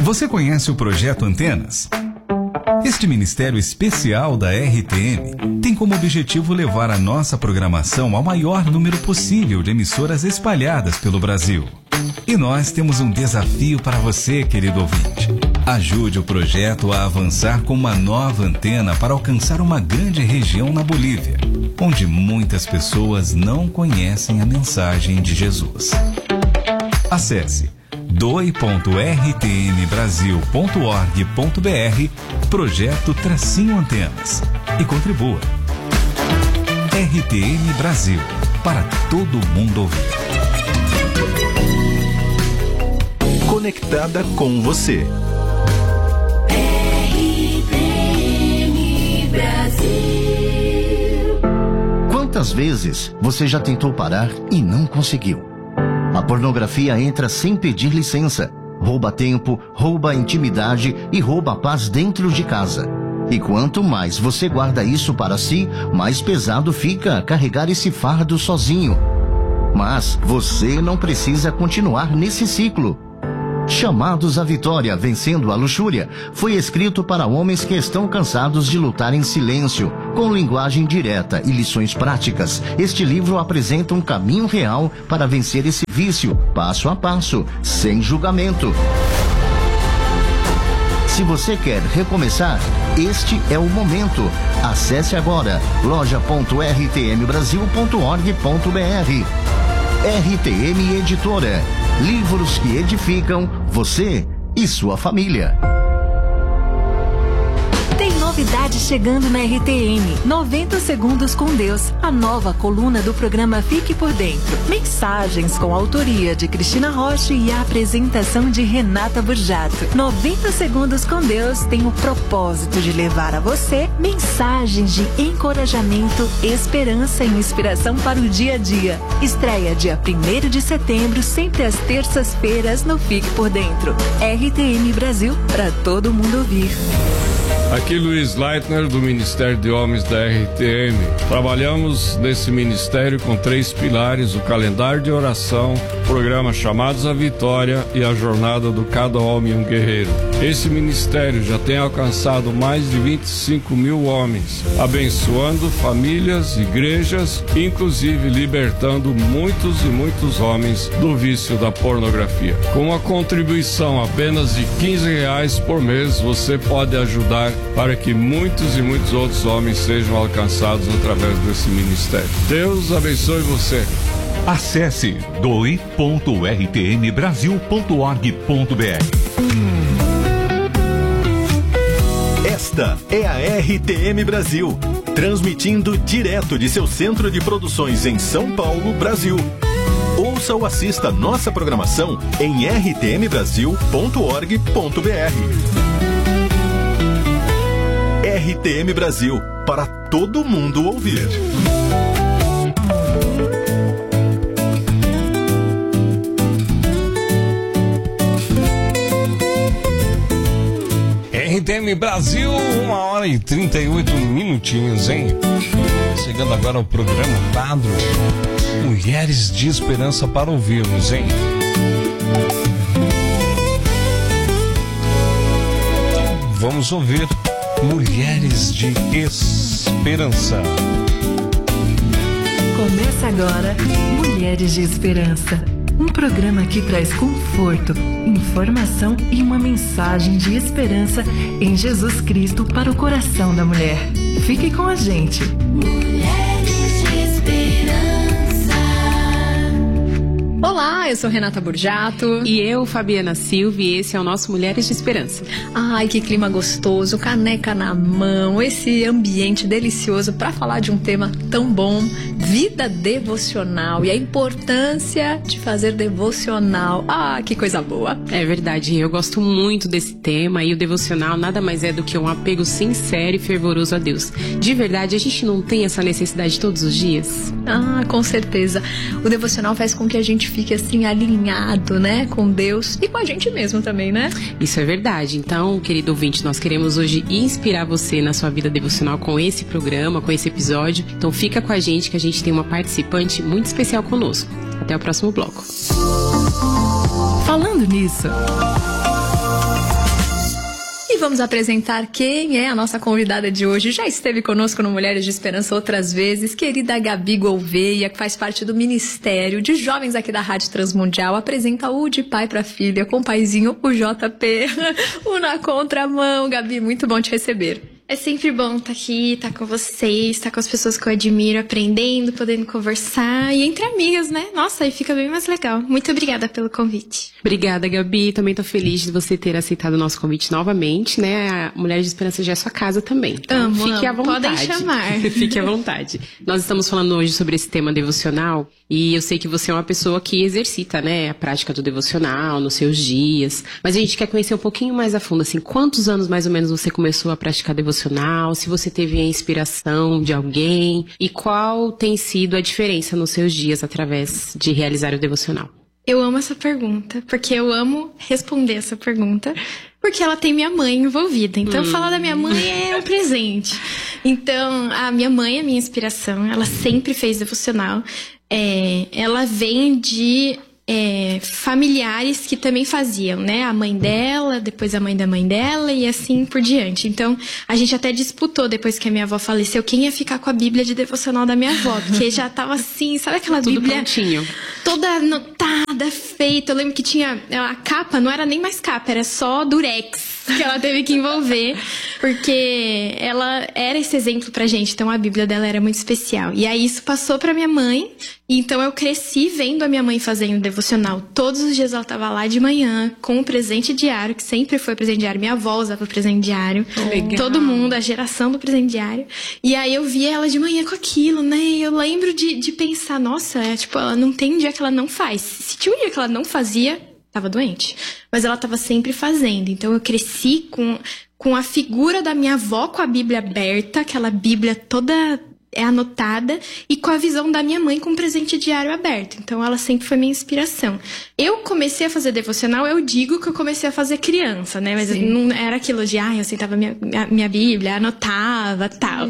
Você conhece o Projeto Antenas? Este ministério especial da RTM tem como objetivo levar a nossa programação ao maior número possível de emissoras espalhadas pelo Brasil. E nós temos um desafio para você, querido ouvinte. Ajude o projeto a avançar com uma nova antena para alcançar uma grande região na Bolívia, onde muitas pessoas não conhecem a mensagem de Jesus. Acesse doi.rtmbrasil.org.br Projeto-Antenas e contribua. RTM Brasil, para todo mundo ouvir. Conectada com você. RTM Brasil. Quantas vezes você já tentou parar e não conseguiu? A pornografia entra sem pedir licença, rouba tempo, rouba a intimidade e rouba a paz dentro de casa. E quanto mais você guarda isso para si, mais pesado fica carregar esse fardo sozinho. Mas você não precisa continuar nesse ciclo. Chamados à Vitória, Vencendo a Luxúria, foi escrito para homens que estão cansados de lutar em silêncio. Com linguagem direta e lições práticas, este livro apresenta um caminho real para vencer esse vício, passo a passo, sem julgamento. Se você quer recomeçar, este é o momento. Acesse agora loja.rtmbrasil.org.br. RTM Editora. Livros que edificam você e sua família. Tem novidade chegando na RTM. 90 Segundos com Deus. A nova coluna do programa Fique por Dentro. Mensagens com a autoria de Cristina Rocha e a apresentação de Renata Burjato. 90 Segundos com Deus tem o propósito de levar a você mensagens de encorajamento, esperança e inspiração para o dia a dia. Estreia dia 1º de setembro, sempre às terças-feiras no Fique por Dentro. RTM Brasil, para todo mundo ouvir. Aqui Luiz Leitner, do Ministério de Homens da RTM. Trabalhamos nesse ministério com 3 pilares: o calendário de oração, o programa Chamados à Vitória e a jornada do Cada Homem um Guerreiro. Esse ministério já tem alcançado mais de 25 mil homens, abençoando famílias, igrejas, inclusive libertando muitos e muitos homens do vício da pornografia. Com uma contribuição apenas de R$15 por mês, você pode ajudar para que muitos e muitos outros homens sejam alcançados através desse ministério. Deus abençoe você. Acesse doi.rtmbrasil.org.br. Esta é a RTM Brasil, transmitindo direto de seu centro de produções em São Paulo, Brasil. Ouça ou assista nossa programação em rtmbrasil.org.br. RTM Brasil, para todo mundo ouvir. RTM Brasil, 1h38, hein? Chegando agora ao programa quadro Mulheres de Esperança para ouvirmos, hein? Vamos ouvir Mulheres de Esperança. Começa agora Mulheres de Esperança. Um programa que traz conforto, informação e uma mensagem de esperança em Jesus Cristo para o coração da mulher. Fique com a gente. Mulheres de Esperança. Olá, eu sou Renata Burjato. E eu, Fabiana Silva, e esse é o nosso Mulheres de Esperança. Ai, que clima gostoso, caneca na mão, esse ambiente delicioso para falar de um tema tão bom, vida devocional e a importância de fazer devocional. Ah, que coisa boa. É verdade, eu gosto muito desse tema, e o devocional nada mais é do que um apego sincero e fervoroso a Deus. De verdade, a gente não tem essa necessidade todos os dias? Ah, com certeza. O devocional faz com que a gente fique assim alinhado, né, com Deus e com a gente mesmo também, né? Isso é verdade. Então, querido ouvinte, nós queremos hoje inspirar você na sua vida devocional com esse programa, com esse episódio. Então fica com a gente que a gente tem uma participante muito especial conosco. Até o próximo bloco. Falando nisso, vamos apresentar quem é a nossa convidada de hoje. Já esteve conosco no Mulheres de Esperança outras vezes, querida Gabi Gouveia, que faz parte do Ministério de Jovens aqui da Rádio Transmundial, apresenta o De Pai para Filha com o paizinho, o JP, o Na Contramão. Gabi, muito bom te receber. É sempre bom estar aqui, estar com vocês, estar com as pessoas que eu admiro, aprendendo, podendo conversar e entre amigas, né? Nossa, aí fica bem mais legal. Muito obrigada pelo convite. Obrigada, Gabi. Também tô feliz de você ter aceitado o nosso convite novamente, né? A Mulheres de Esperança já é sua casa também. Então, fique à vontade. Podem chamar. Fique à vontade. Nós estamos falando hoje sobre esse tema devocional e eu sei que você é uma pessoa que exercita, né, a prática do devocional nos seus dias. Mas a gente quer conhecer um pouquinho mais a fundo, assim, quantos anos mais ou menos você começou a praticar devocional, se você teve a inspiração de alguém e qual tem sido a diferença nos seus dias através de realizar o devocional. Eu amo essa pergunta, porque eu amo responder essa pergunta, porque ela tem minha mãe envolvida. Então, falar da minha mãe é um presente. Então, a minha mãe é a minha inspiração, ela sempre fez devocional. Ela vem de familiares que também faziam, né? A mãe dela, depois a mãe da mãe dela e assim por diante. Então, a gente até disputou depois que a minha avó faleceu quem ia ficar com a Bíblia de devocional da minha avó, porque já tava assim, sabe aquela Tudo Bíblia prontinho, toda anotada, feita. Eu lembro que tinha a capa, não era nem mais capa, era só durex que ela teve que envolver, porque ela era esse exemplo pra gente. Então a Bíblia dela era muito especial. E aí isso passou pra minha mãe. Então eu cresci vendo a minha mãe fazendo devocional. Todos os dias ela tava lá de manhã com o presente diário, que sempre foi presente diário. Minha avó usava o presente diário. Legal. Todo mundo, a geração do presente diário. E aí eu via ela de manhã com aquilo, né? E eu lembro de pensar, nossa, tipo, ela não tem um dia que ela não faz. Se tinha um dia que ela não fazia, tava doente. Mas ela tava sempre fazendo. Então eu cresci com a figura da minha avó com a Bíblia aberta, aquela Bíblia toda anotada, e com a visão da minha mãe com um presente diário aberto. Então ela sempre foi minha inspiração. Eu comecei a fazer devocional, eu digo que eu comecei a fazer criança, né? Mas não era aquilo de, eu sentava minha Bíblia, anotava, tal.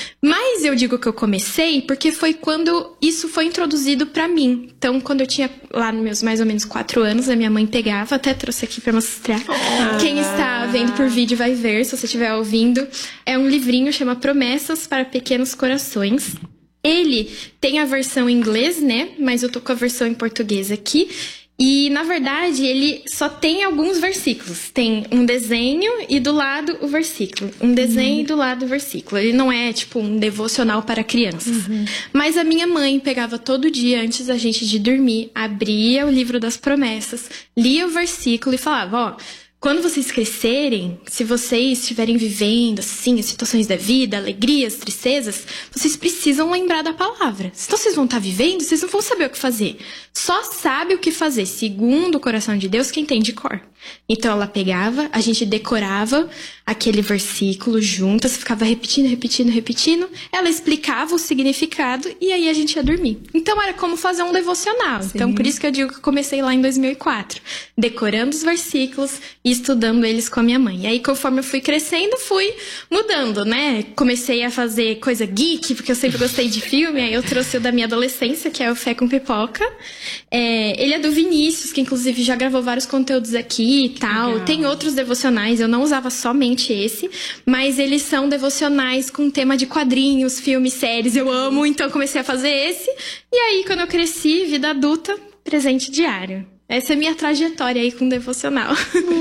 Mas eu digo que eu comecei porque foi quando isso foi introduzido pra mim. Então, quando eu tinha lá nos meus mais ou menos 4 anos, a minha mãe pegava, até trouxe aqui pra mostrar. Quem está vendo por vídeo vai ver, se você estiver ouvindo. É um livrinho, chama Promessas para Pequenos Corações. Ele tem a versão em inglês, né? Mas eu tô com a versão em português aqui. E, na verdade, ele só tem alguns versículos. Tem um desenho e do lado o versículo. Um desenho e do lado o versículo. Ele não é, tipo, um devocional para crianças. Mas a minha mãe pegava todo dia, antes da gente de dormir, abria o livro das promessas, lia o versículo e falava, quando vocês crescerem, se vocês estiverem vivendo, assim, as situações da vida, alegrias, tristezas, vocês precisam lembrar da palavra. Então vocês vão estar vivendo, vocês não vão saber o que fazer. Só sabe o que fazer, segundo o coração de Deus, quem tem de cor. Então ela pegava, a gente decorava aquele versículo juntas, ficava repetindo. Ela explicava o significado e aí a gente ia dormir. Então era como fazer um devocional. Sim. Então por isso que eu digo que eu comecei lá em 2004. Decorando os versículos e estudando eles com a minha mãe. E aí conforme eu fui crescendo, fui mudando, né? Comecei a fazer coisa geek, porque eu sempre gostei de filme. Aí eu trouxe o da minha adolescência, que é o Fé com Pipoca. Ele é do Vinícius, que inclusive já gravou vários conteúdos aqui e tal. Legal. Tem outros devocionais, eu não usava somente esse, mas eles são devocionais com tema de quadrinhos, filmes, séries. Eu amo, então eu comecei a fazer esse. E aí, quando eu cresci, vida adulta, presente diário. Essa é a minha trajetória aí com devocional.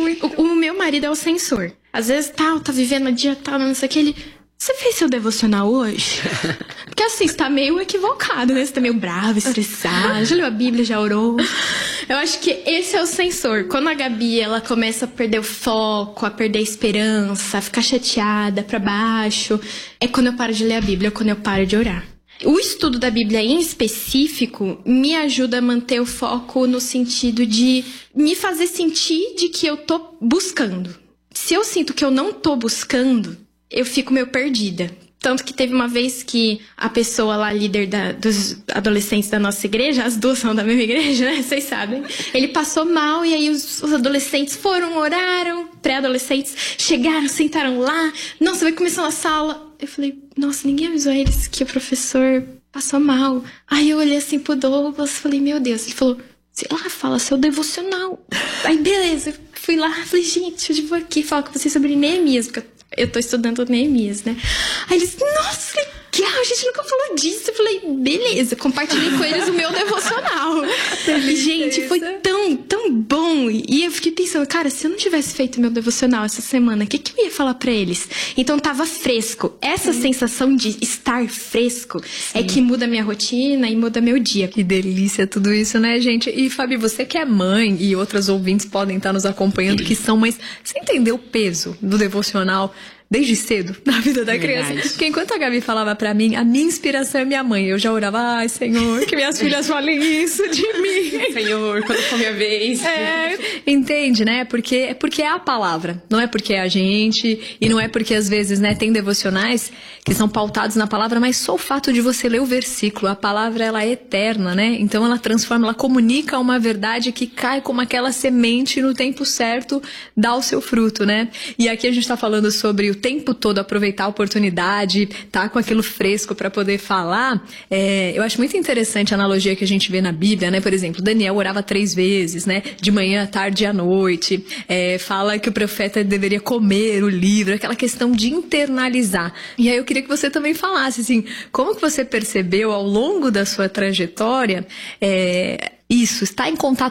O meu marido é o censor. Às vezes, tá vivendo o dia, não sei o que, ele... Você fez seu devocional hoje? Porque assim, você tá meio equivocado, né? Você tá meio bravo, estressado, já leu a Bíblia, já orou. Eu acho que esse é o sensor. Quando a Gabi, ela começa a perder o foco, a perder a esperança, a ficar chateada, pra baixo, é quando eu paro de ler a Bíblia, quando eu paro de orar. O estudo da Bíblia em específico me ajuda a manter o foco no sentido de me fazer sentir de que eu tô buscando. Se eu sinto que eu não tô buscando, eu fico meio perdida. Tanto que teve uma vez que a pessoa lá, líder dos adolescentes da nossa igreja, as duas são da mesma igreja, né? Vocês sabem. Ele passou mal e aí os adolescentes foram, oraram, pré-adolescentes, chegaram, sentaram lá. Nossa, vai começar uma sala. Eu falei, nossa, ninguém avisou eles que o professor passou mal. Aí eu olhei assim pro Douglas e falei, meu Deus. Ele falou, sei lá, fala seu devocional. Aí beleza, fui lá, falei, gente, eu vou aqui falar com vocês sobre Neemias, porque eu tô estudando Neemias, né? Aí eles, nossa, legal, a gente nunca falou disso. Eu falei, beleza, compartilhei com eles o meu devocional. E, gente, foi tão bom. E eu fiquei pensando, cara, se eu não tivesse feito o meu devocional essa semana, o que eu ia falar pra eles? Então tava fresco. Essa sensação de estar fresco é que muda minha rotina e muda meu dia. Que delícia tudo isso, né, gente? E, Fabi, você que é mãe e outras ouvintes podem estar nos acompanhando que são mães, você entendeu o peso do devocional desde cedo na vida da criança? Porque enquanto a Gabi falava pra mim, a minha inspiração é minha mãe. Eu já orava, ai, Senhor, que minhas filhas falem isso de mim. Senhor, quando for minha vez. Entende, né? Porque é a palavra. Não é porque é a gente, e não é porque às vezes, né, tem devocionais que são pautados na palavra, mas só o fato de você ler o versículo, a palavra, ela é eterna, né? Então ela transforma, ela comunica uma verdade que cai como aquela semente no tempo certo, dá o seu fruto, né? E aqui a gente tá falando sobre o tempo todo aproveitar a oportunidade, tá com aquilo fresco para poder falar. Eu acho muito interessante a analogia que a gente vê na Bíblia, né? Por exemplo, Daniel orava 3 vezes, né? De manhã, à tarde e à noite. Fala que o profeta deveria comer o livro, aquela questão de internalizar. E aí eu queria que você também falasse, assim, como que você percebeu ao longo da sua trajetória isso, estar em contato